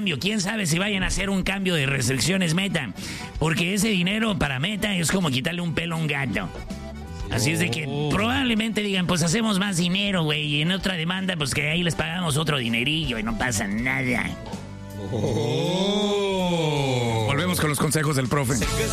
cambio. ¿Quién sabe si vayan a hacer un cambio de restricciones Meta? Porque ese dinero para Meta es como quitarle un pelo a un gato. Así es de que probablemente digan, pues hacemos más dinero, güey. Y en otra demanda, pues que ahí les pagamos otro dinerillo y no pasa nada. Volvemos con los consejos del profe.